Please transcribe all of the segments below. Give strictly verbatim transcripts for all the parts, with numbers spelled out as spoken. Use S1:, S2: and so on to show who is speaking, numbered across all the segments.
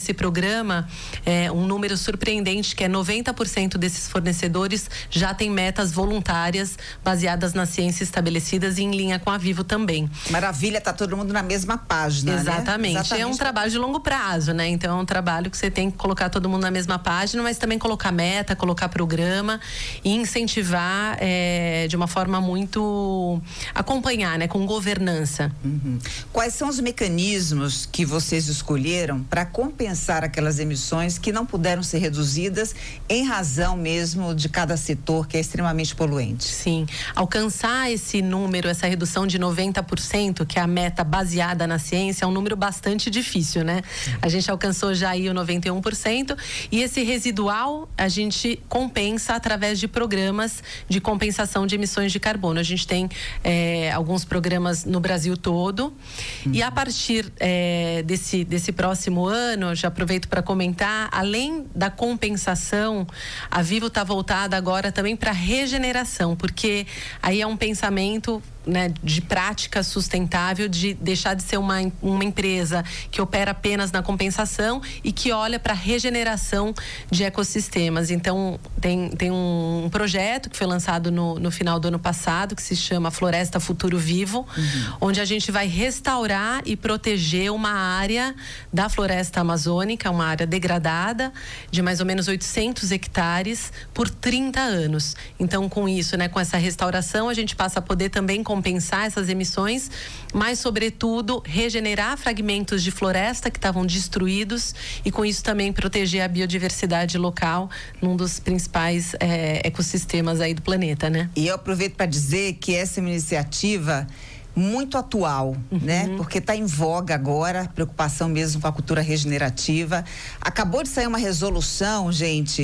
S1: esse programa, é, um número surpreendente, que é noventa por cento desses fornecedores já têm metas voluntárias baseadas nas ciências estabelecidas e em linha com a Vivo também.
S2: Maravilha, tá todo mundo na mesma página,
S1: Exatamente.
S2: né? Exatamente.
S1: É um trabalho de longo prazo, né? Então é um trabalho que você tem que colocar todo mundo na mesma página, mas também colocar meta, colocar programa e incentivar é, de uma forma muito... acompanhar, né? Com governança.
S2: Uhum. Quais são os mecanismos que vocês escolheram para compensar aquelas emissões que não puderam ser reduzidas em razão mesmo de cada setor que é extremamente poluente?
S1: Sim. Alcançar esse número, essa redução de noventa por cento, que é a meta baseada na ciência, é um número bastante difícil, né? A gente alcançou já aí o noventa e um por cento e esse residual a gente compensa através de programas de compensação de emissões de carbono. A gente tem é, alguns programas no Brasil todo uhum. e a partir é, desse, desse próximo ano, já aproveito para comentar, além da compensação, a Vivo está voltada agora também para regeneração, porque aí é um pensamento, né, de prática sustentável, de deixar de ser uma, uma empresa que opera apenas na compensação e que olha para a regeneração de ecossistemas. Então, tem, tem um, um projeto que foi lançado no, no final do ano passado, que se chama Floresta Futuro Vivo, uhum. onde a gente vai restaurar e proteger uma área da floresta amazônica, uma área degradada, de mais ou menos oitocentos hectares, por trinta anos. Então, com isso, né, com essa restauração, a gente passa a poder também compensar essas emissões, mas sobretudo regenerar fragmentos de floresta que estavam destruídos e com isso também proteger a biodiversidade local num dos principais é, ecossistemas aí do planeta, né?
S2: E eu aproveito para dizer que essa é uma iniciativa muito atual, uhum. né? Porque está em voga agora, preocupação mesmo com a cultura regenerativa. Acabou de sair uma resolução, gente,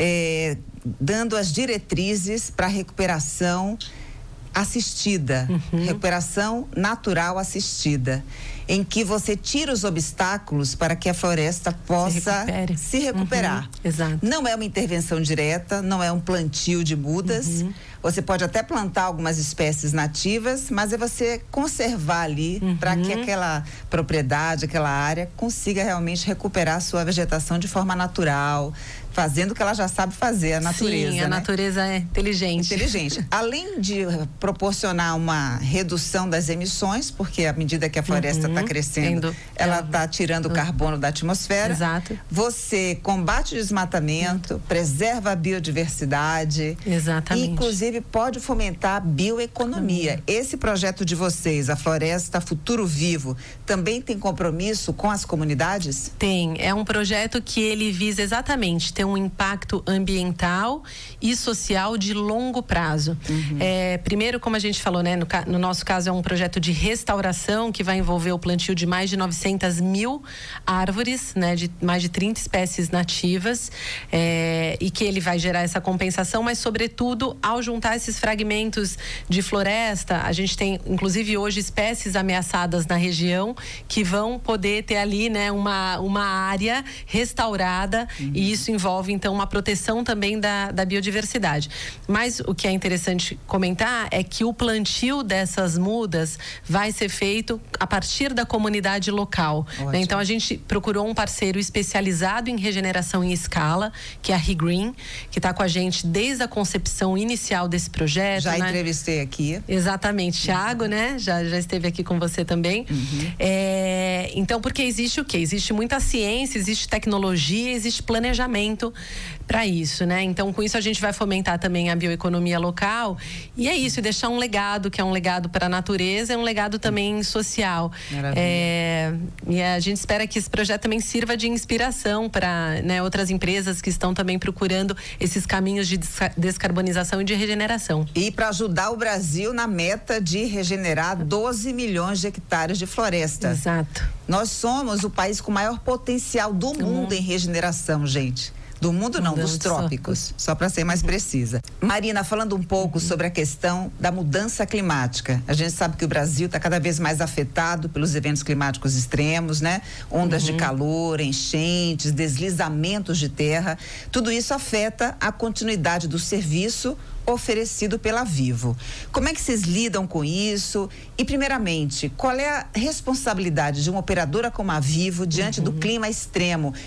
S2: é, dando as diretrizes para a recuperação assistida, uhum. recuperação natural assistida, em que você tira os obstáculos para que a floresta possa se, se recuperar.
S1: Uhum. Exato.
S2: Não é uma intervenção direta, não é um plantio de mudas. Uhum. Você pode até plantar algumas espécies nativas, mas é você conservar ali uhum. para que aquela propriedade, aquela área consiga realmente recuperar a sua vegetação de forma natural, fazendo o que ela já sabe fazer, a natureza.
S1: Sim, a
S2: né?
S1: natureza é inteligente.
S2: Inteligente. Além de proporcionar uma redução das emissões, porque à medida que a floresta está uhum. crescendo, Endo. ela está tirando o carbono da atmosfera.
S1: Exato.
S2: Você combate o desmatamento, uhum. preserva a biodiversidade.
S1: Exatamente.
S2: E, inclusive, pode fomentar a bioeconomia. Uhum. Esse projeto de vocês, a Floresta Futuro Vivo, também tem compromisso com as comunidades?
S1: Tem. É um projeto que ele visa exatamente ter um impacto ambiental e social de longo prazo. Uhum. É, primeiro, como a gente falou, né, no, no nosso caso é um projeto de restauração que vai envolver o plantio de mais de novecentas mil árvores, né, de mais de trinta espécies nativas, é, e que ele vai gerar essa compensação, mas sobretudo ao juntar esses fragmentos de floresta, a gente tem inclusive hoje espécies ameaçadas na região que vão poder ter ali, né, uma, uma área restaurada uhum. e isso envolve então uma proteção também da, da biodiversidade. Mas o que é interessante comentar é que o plantio dessas mudas vai ser feito a partir da comunidade local, né? Então a gente procurou um parceiro especializado em regeneração em escala, que é a ReGreen, que está com a gente desde a concepção inicial desse projeto.
S2: Já
S1: né?
S2: entrevistei aqui.
S1: Exatamente, Thiago, uhum. né? Já, já esteve aqui com você também. Uhum. É, então, porque existe o quê? Existe muita ciência, existe tecnologia, existe planejamento para isso, né? Então, com isso a gente vai fomentar também a bioeconomia local e é isso, e deixar um legado, que é um legado para a natureza, é um legado também social. É, e a gente espera que esse projeto também sirva de inspiração para, né, outras empresas que estão também procurando esses caminhos de descarbonização e de regeneração.
S2: E para ajudar o Brasil na meta de regenerar doze milhões de hectares de floresta.
S1: Exato.
S2: Nós somos o país com maior potencial do mundo uhum. em regeneração, gente. Do mundo não, dos trópicos, só para ser mais precisa. Marina, falando um pouco uhum. sobre a questão da mudança climática. A gente sabe que o Brasil está cada vez mais afetado pelos eventos climáticos extremos, né? Ondas uhum. de calor, enchentes, deslizamentos de terra. Tudo isso afeta a continuidade do serviço oferecido pela Vivo. Como é que vocês lidam com isso? E, primeiramente, qual é a responsabilidade de uma operadora como a Vivo diante uhum. do clima extremo,